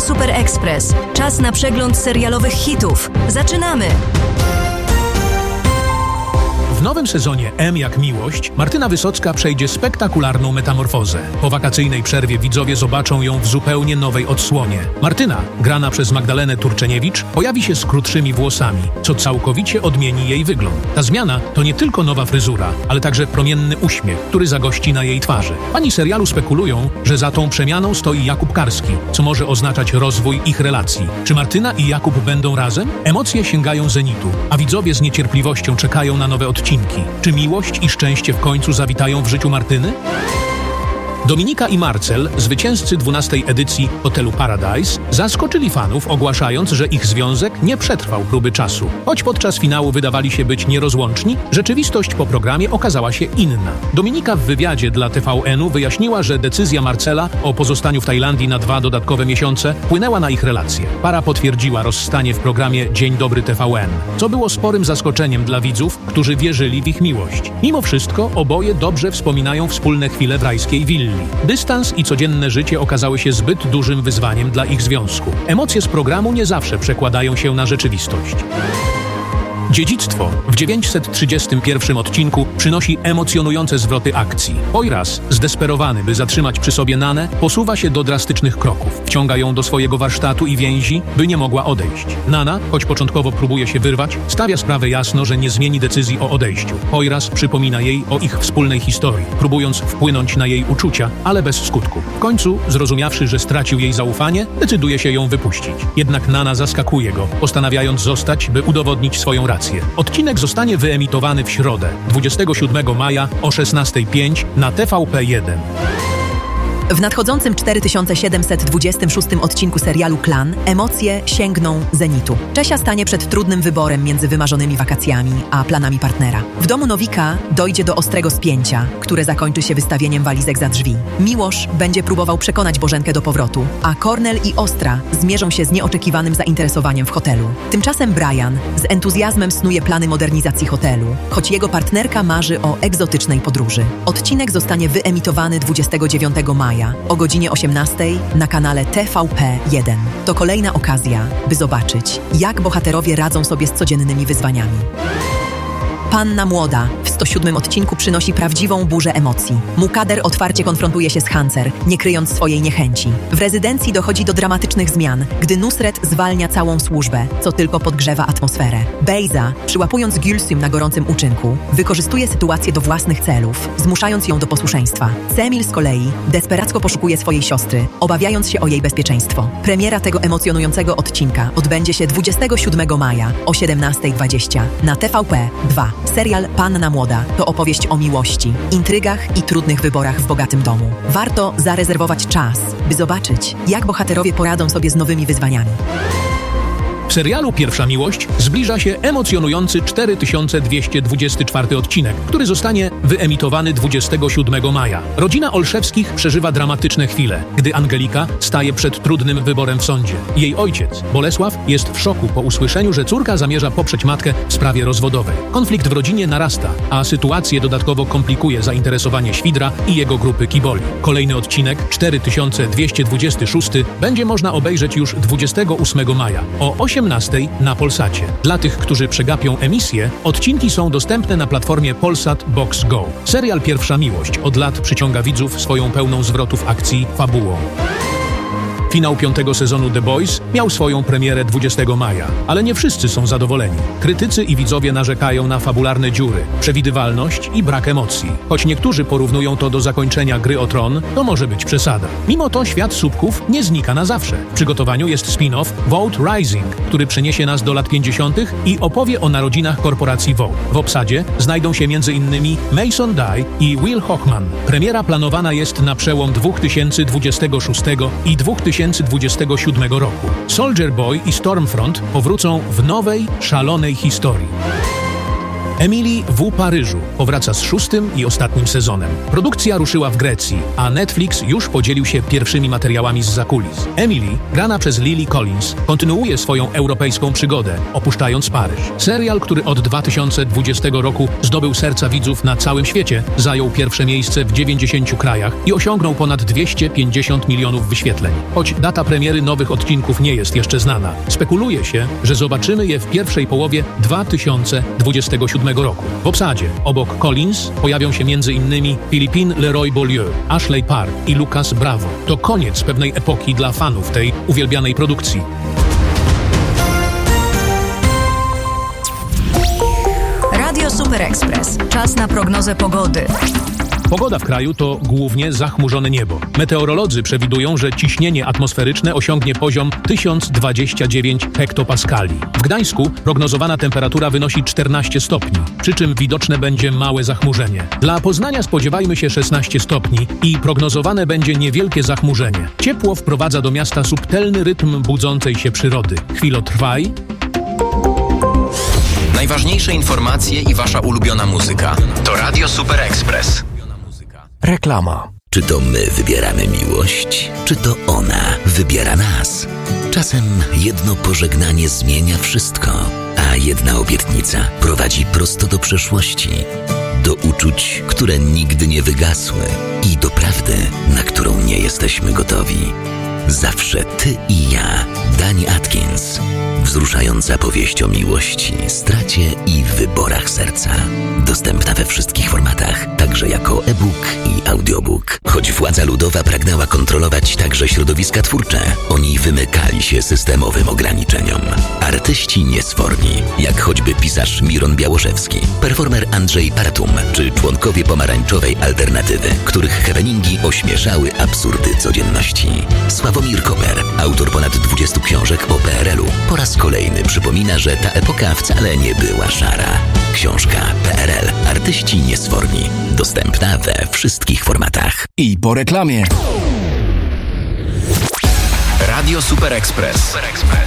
Super Express. Czas na przegląd serialowych hitów. Zaczynamy! W nowym sezonie M jak miłość Martyna Wysocka przejdzie spektakularną metamorfozę. Po wakacyjnej przerwie widzowie zobaczą ją w zupełnie nowej odsłonie. Martyna, grana przez Magdalenę Turczeniewicz, pojawi się z krótszymi włosami, co całkowicie odmieni jej wygląd. Ta zmiana to nie tylko nowa fryzura, ale także promienny uśmiech, który zagości na jej twarzy. Fani serialu spekulują, że za tą przemianą stoi Jakub Karski, co może oznaczać rozwój ich relacji. Czy Martyna i Jakub będą razem? Emocje sięgają zenitu, a widzowie z niecierpliwością czekają na nowe odcinki. Czy miłość i szczęście w końcu zawitają w życiu Martyny? Dominika i Marcel, zwycięzcy 12. edycji Hotelu Paradise, zaskoczyli fanów, ogłaszając, że ich związek nie przetrwał próby czasu. Choć podczas finału wydawali się być nierozłączni, rzeczywistość po programie okazała się inna. Dominika w wywiadzie dla TVN-u wyjaśniła, że decyzja Marcela o pozostaniu w Tajlandii na 2 dodatkowe miesiące wpłynęła na ich relacje. Para potwierdziła rozstanie w programie Dzień Dobry TVN, co było sporym zaskoczeniem dla widzów, którzy wierzyli w ich miłość. Mimo wszystko oboje dobrze wspominają wspólne chwile w rajskiej willi. Dystans i codzienne życie okazały się zbyt dużym wyzwaniem dla ich związku. Emocje z programu nie zawsze przekładają się na rzeczywistość. Dziedzictwo w 931 odcinku przynosi emocjonujące zwroty akcji. Poiras, zdesperowany, by zatrzymać przy sobie Nanę, posuwa się do drastycznych kroków. Wciąga ją do swojego warsztatu i więzi, by nie mogła odejść. Nana, choć początkowo próbuje się wyrwać, stawia sprawę jasno, że nie zmieni decyzji o odejściu. Poiras przypomina jej o ich wspólnej historii, próbując wpłynąć na jej uczucia, ale bez skutku. W końcu, zrozumiawszy, że stracił jej zaufanie, decyduje się ją wypuścić. Jednak Nana zaskakuje go, postanawiając zostać, by udowodnić swoją rację. Odcinek zostanie wyemitowany w środę, 27 maja o 16:05 na TVP1. W nadchodzącym 4726 odcinku serialu Klan emocje sięgną zenitu. Czesia stanie przed trudnym wyborem między wymarzonymi wakacjami a planami partnera. W domu Nowika dojdzie do ostrego spięcia, które zakończy się wystawieniem walizek za drzwi. Miłosz będzie próbował przekonać Bożenkę do powrotu, a Kornel i Ostra zmierzą się z nieoczekiwanym zainteresowaniem w hotelu. Tymczasem Brian z entuzjazmem snuje plany modernizacji hotelu, choć jego partnerka marzy o egzotycznej podróży. Odcinek zostanie wyemitowany 29 maja o godzinie 18 na kanale TVP1. To kolejna okazja, by zobaczyć, jak bohaterowie radzą sobie z codziennymi wyzwaniami. Panna Młoda w 107 odcinku przynosi prawdziwą burzę emocji. Mukader otwarcie konfrontuje się z Hancer, nie kryjąc swojej niechęci. W rezydencji dochodzi do dramatycznych zmian, gdy Nusret zwalnia całą służbę, co tylko podgrzewa atmosferę. Bejza, przyłapując Gülsüm na gorącym uczynku, wykorzystuje sytuację do własnych celów, zmuszając ją do posłuszeństwa. Semil z kolei desperacko poszukuje swojej siostry, obawiając się o jej bezpieczeństwo. Premiera tego emocjonującego odcinka odbędzie się 27 maja o 17:20 na TVP2. Serial Panna Młoda to opowieść o miłości, intrygach i trudnych wyborach w bogatym domu. Warto zarezerwować czas, by zobaczyć, jak bohaterowie poradzą sobie z nowymi wyzwaniami. W serialu Pierwsza Miłość zbliża się emocjonujący 4224 odcinek, który zostanie wyemitowany 27 maja. Rodzina Olszewskich przeżywa dramatyczne chwile, gdy Angelika staje przed trudnym wyborem w sądzie. Jej ojciec, Bolesław, jest w szoku po usłyszeniu, że córka zamierza poprzeć matkę w sprawie rozwodowej. Konflikt w rodzinie narasta, a sytuację dodatkowo komplikuje zainteresowanie Świdra i jego grupy kiboli. Kolejny odcinek, 4226, będzie można obejrzeć już 28 maja o 18 na Polsacie. Dla tych, którzy przegapią emisję, odcinki są dostępne na platformie Polsat Box Go. Serial Pierwsza Miłość od lat przyciąga widzów swoją pełną zwrotów akcji fabułą. Finał 5. sezonu The Boys miał swoją premierę 20 maja, ale nie wszyscy są zadowoleni. Krytycy i widzowie narzekają na fabularne dziury, przewidywalność i brak emocji. Choć niektórzy porównują to do zakończenia Gry o Tron, to może być przesada. Mimo to świat słupków nie znika na zawsze. W przygotowaniu jest spin-off Vote Rising, który przeniesie nas do lat 50. i opowie o narodzinach korporacji Vote. W obsadzie znajdą się m.in. Mason Dye i Will Hochman. Premiera planowana jest na przełom 2026 i 2027 roku. Soldier Boy i Stormfront powrócą w nowej, szalonej historii. Emily w Paryżu powraca z 6. i ostatnim sezonem. Produkcja ruszyła w Grecji, a Netflix już podzielił się pierwszymi materiałami z zakulis. Emily, grana przez Lily Collins, kontynuuje swoją europejską przygodę, opuszczając Paryż. Serial, który od 2020 roku zdobył serca widzów na całym świecie, zajął pierwsze miejsce w 90 krajach i osiągnął ponad 250 milionów wyświetleń. Choć data premiery nowych odcinków nie jest jeszcze znana. Spekuluje się, że zobaczymy je w pierwszej połowie 2027 roku. W obsadzie obok Collins pojawią się m.in. Philippine Leroy-Beaulieu, Ashley Park i Lucas Bravo. To koniec pewnej epoki dla fanów tej uwielbianej produkcji. Radio Super Express. Czas na prognozę pogody. Pogoda w kraju to głównie zachmurzone niebo. Meteorolodzy przewidują, że ciśnienie atmosferyczne osiągnie poziom 1029 hektopaskali. W Gdańsku prognozowana temperatura wynosi 14 stopni, przy czym widoczne będzie małe zachmurzenie. Dla Poznania spodziewajmy się 16 stopni i prognozowane będzie niewielkie zachmurzenie. Ciepło wprowadza do miasta subtelny rytm budzącej się przyrody. Chwilotrwaj. Najważniejsze informacje i wasza ulubiona muzyka. To Radio Super Express. Reklama. Czy to my wybieramy miłość, czy to ona wybiera nas? Czasem jedno pożegnanie zmienia wszystko, a jedna obietnica prowadzi prosto do przeszłości, do uczuć, które nigdy nie wygasły i do prawdy, na którą nie jesteśmy gotowi. Zawsze ty i ja. Dani Atkins. Wzruszająca powieść o miłości, stracie i wyborach serca. Dostępna we wszystkich formatach, także jako e-book i audiobook. Choć władza ludowa pragnęła kontrolować także środowiska twórcze, oni wymykali się systemowym ograniczeniom. Artyści niesforni, jak choćby pisarz Miron Białoszewski, performer Andrzej Paratum, czy członkowie pomarańczowej alternatywy, których happeningi ośmieszały absurdy codzienności. Sławomir Koper, autor ponad 20 książek o PRL-u, po raz kolejny przypomina, że ta epoka wcale nie była szara. Książka PRL. Artyści niesforni. Dostępna we wszystkich formatach. I po reklamie. Radio Super Express.